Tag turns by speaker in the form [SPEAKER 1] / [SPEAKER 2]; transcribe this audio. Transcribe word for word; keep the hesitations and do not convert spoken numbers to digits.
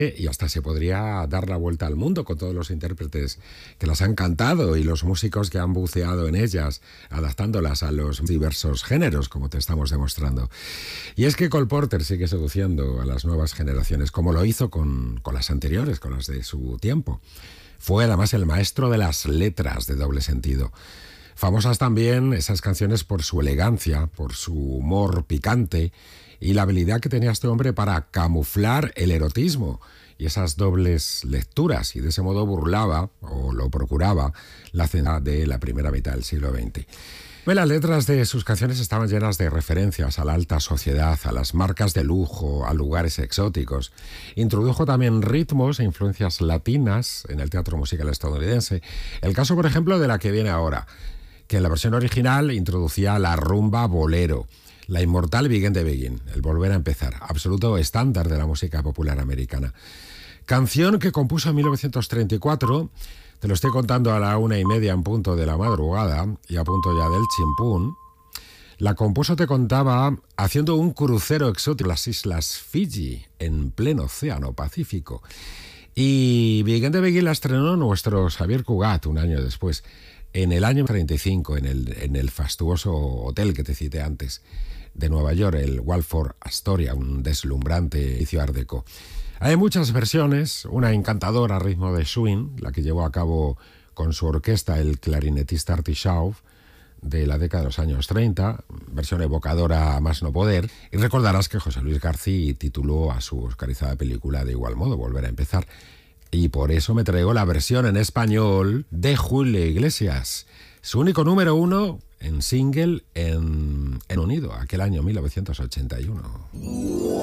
[SPEAKER 1] y hasta se podría dar la vuelta al mundo con todos los intérpretes que las han cantado y los músicos que han buceado en ellas, adaptándolas a los diversos géneros, como te estamos demostrando. Y es que Cole Porter sigue seduciendo a las nuevas generaciones, como lo hizo con, con las anteriores, con las de su tiempo. Fue además el maestro de las letras de doble sentido. Famosas también esas canciones por su elegancia, por su humor picante y la habilidad que tenía este hombre para camuflar el erotismo y esas dobles lecturas, y de ese modo burlaba, o lo procuraba, la cena de la primera mitad del siglo veinte. Las letras de sus canciones estaban llenas de referencias a la alta sociedad, a las marcas de lujo, a lugares exóticos. Introdujo también ritmos e influencias latinas en el teatro musical estadounidense. El caso, por ejemplo, de la que viene ahora, que en la versión original introducía la rumba bolero, la inmortal Begin to Begin, el volver a empezar, absoluto estándar de la música popular americana. Canción que compuso en mil novecientos treinta y cuatro, te lo estoy contando a la una y media en punto de la madrugada y a punto ya del chimpún. La compuso, te contaba, haciendo un crucero exótico en las islas Fiji, en pleno océano Pacífico. Y Begin to Begin la estrenó nuestro Xavier Cugat un año después, en el año treinta y cinco, en el, en el fastuoso hotel que te cité antes, de Nueva York, el Waldorf Astoria, un deslumbrante edificio art déco. Hay muchas versiones, una encantadora a ritmo de swing, la que llevó a cabo con su orquesta el clarinetista Artie Shaw, de la década de los años treinta, versión evocadora a más no poder, y recordarás que José Luis García tituló a su oscarizada película de igual modo, Volver a empezar, y por eso me traigo la versión en español de Julio Iglesias, su único número uno en single en, en Unido, aquel año mil novecientos ochenta y uno.